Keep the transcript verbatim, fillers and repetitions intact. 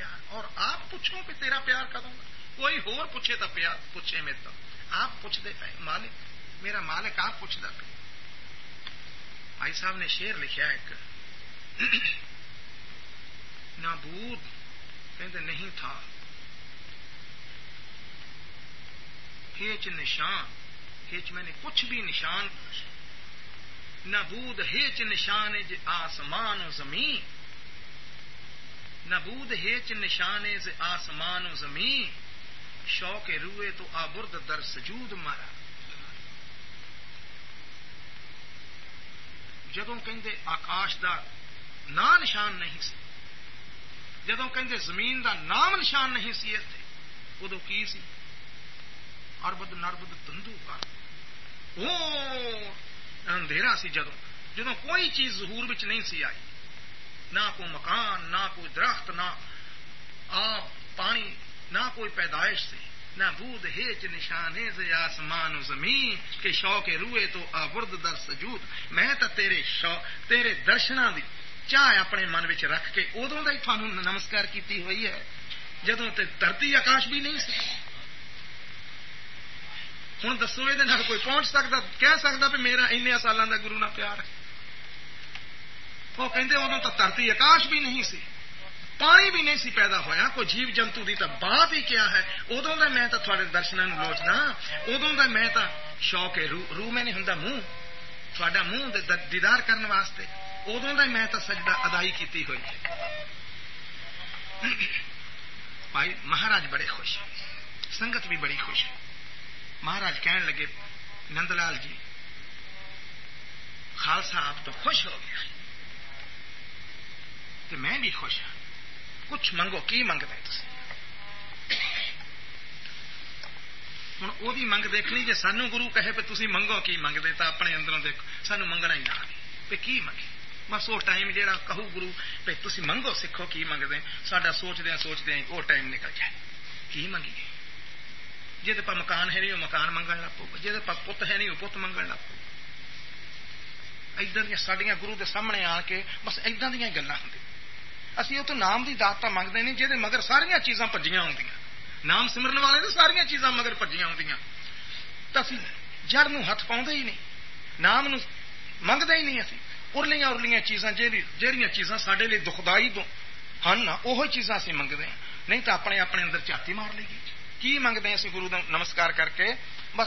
پیار. اور آپ پوچھو کہ تیرا پیار کدوں گا. کوئی ہور پوچھے تو پیار پوچھے میرے تو آپ پوچھتے پے مالک میرا مالک آپ پوچھتا پہ. بھائی صاحب نے شعر لکھا ایک نابود کہتے نہیں تھا ہیچ نشان ہیچ میں نے کچھ بھی نشان نابود ہیچ نشان ج آسمان و زمین نابود ہیچ نشان ز آسمان و زمین شوق روئے تو آبرد در سجود مارا. جدوں کہندے آکاش دا نا نشان نہیں سی جدوں کہندے زمین دا نام نشان نہیں سی اتنے ادو کی سی اربد نربد تندو کر او اندھیرا سی. جدوں جدوں کوئی چیز ظہور وچ نہیں سی آئی نہ کوئی مکان نہ کوئی درخت نہ آب پانی نہ کوئی پیدائش سے نہ بود ہیچ نشانے سے آسمان و زمین کے شوق روئے تو آورد در سجود. میں تو تیرے شوق تیرے درشنا دی چاہ اپنے من وچ رکھ کے ادوں دا ہی تھانوں نمسکار کیتی ہوئی ہے جدوں تے دھرتی آکاش بھی نہیں سی. ہوں دسو یہ کوئی پہنچ سکتا کہہ سکتا بھی میرا ان سالوں کا گرو نہ پیار ہے. وہ کہتے ادو تو دھرتی آکاش بھی نہیں سی پانی بھی نہیں سی پیدا ہویا کوئی جیو جنتو دی تو بات ہی کیا ہے. ادوں کا میں تو تھوڑے درشنوں لوچنا ادوں کا میں تو شوق ہے روح روح میں نہیں ہوں منہ تھوڑا منہ دیدار کرنے واسطے ادوں کا میں تو سجدہ ادائی کیتی ہوئی ہے. بھائی مہاراج بڑے خوش سنگت بھی بڑی خوش ہے. مہاراج کہنے لگے نند لال جی خالصہ آپ تو خوش ہو گیا کہ میں بھی خوش ہوں. کچھ منگو کی منگتے ہوں وہی منگ دیکھنی جی سانو گرو کہے پہ تھی منگو کی منگتے تو اپنے اندروں دیکھو سانو منگنا ہی نہ آئے پہ کی منگے. بس وہ ٹائم جہاں کہو گرو پہ تھی منگو سیکھو کی منگتے ساڈا سوچدے سوچدے وہ ٹائم نکل جائے کی منگیے. جی پا مکان ہے نہیں وہ مکان منگن لگ پو جی پا پت ہے نہیں وہ پت منگن لگ پو. ادھر دیا سڈیا گرو کے سامنے آ کے بس ادھر دیا گلا ہوں اسی وہ تو نام کی دات منگتے نہیں جہد مگر ساریا چیزاں بجیاں ہوں نام سمرن والے تو ساریا چیزاں مگر بجیاں ہوں تو اسی جڑ نو ہاتھ پاؤں ہی نہیں نام نو منگتے ہی نہیں اسی ارلیاں ارلیاں چیزاں جہاں چیزاں سارے لیے دکھدائی تو ہیں نا وہ چیزاں اسی منگتے ہیں نہیں تو اپنے اپنے اندر چاتی مار لے گی کی منگتے ہیں اسی گرو نمسکار کر کے.